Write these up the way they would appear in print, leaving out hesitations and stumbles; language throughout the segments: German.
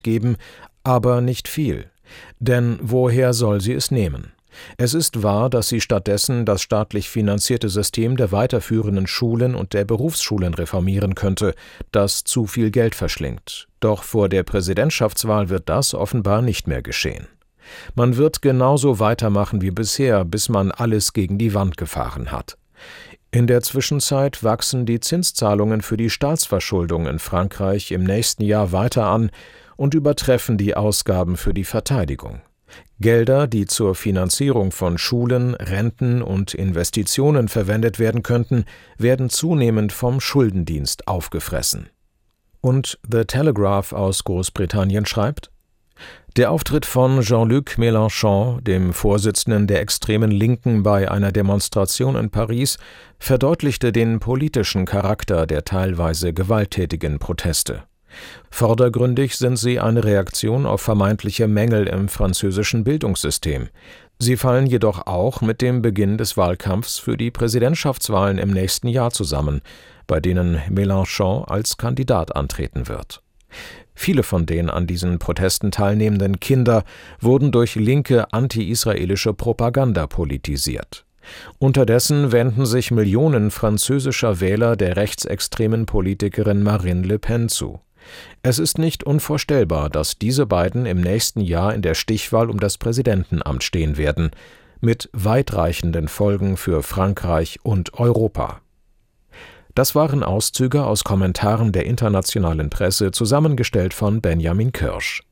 geben, aber nicht viel. Denn woher soll sie es nehmen? Es ist wahr, dass sie stattdessen das staatlich finanzierte System der weiterführenden Schulen und der Berufsschulen reformieren könnte, das zu viel Geld verschlingt. Doch vor der Präsidentschaftswahl wird das offenbar nicht mehr geschehen. Man wird genauso weitermachen wie bisher, bis man alles gegen die Wand gefahren hat. In der Zwischenzeit wachsen die Zinszahlungen für die Staatsverschuldung in Frankreich im nächsten Jahr weiter an und übertreffen die Ausgaben für die Verteidigung. Gelder, die zur Finanzierung von Schulen, Renten und Investitionen verwendet werden könnten, werden zunehmend vom Schuldendienst aufgefressen. Und The Telegraph aus Großbritannien schreibt: Der Auftritt von Jean-Luc Mélenchon, dem Vorsitzenden der extremen Linken, bei einer Demonstration in Paris, verdeutlichte den politischen Charakter der teilweise gewalttätigen Proteste. Vordergründig sind sie eine Reaktion auf vermeintliche Mängel im französischen Bildungssystem. Sie fallen jedoch auch mit dem Beginn des Wahlkampfs für die Präsidentschaftswahlen im nächsten Jahr zusammen, bei denen Mélenchon als Kandidat antreten wird. Viele von den an diesen Protesten teilnehmenden Kinder wurden durch linke anti-israelische Propaganda politisiert. Unterdessen wenden sich Millionen französischer Wähler der rechtsextremen Politikerin Marine Le Pen zu. Es ist nicht unvorstellbar, dass diese beiden im nächsten Jahr in der Stichwahl um das Präsidentenamt stehen werden, mit weitreichenden Folgen für Frankreich und Europa. Das waren Auszüge aus Kommentaren der internationalen Presse, zusammengestellt von Benjamin Kirsch.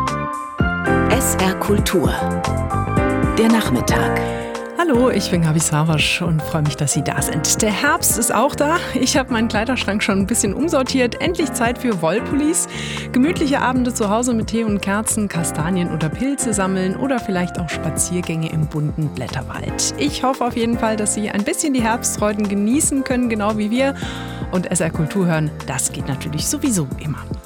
SR Kultur. Der Nachmittag. Hallo, ich bin Gabi Savasch und freue mich, dass Sie da sind. Der Herbst ist auch da. Ich habe meinen Kleiderschrank schon ein bisschen umsortiert. Endlich Zeit für Wollpullis. Gemütliche Abende zu Hause mit Tee und Kerzen, Kastanien oder Pilze sammeln oder vielleicht auch Spaziergänge im bunten Blätterwald. Ich hoffe auf jeden Fall, dass Sie ein bisschen die Herbstfreuden genießen können, genau wie wir. Und SR Kultur hören, das geht natürlich sowieso immer.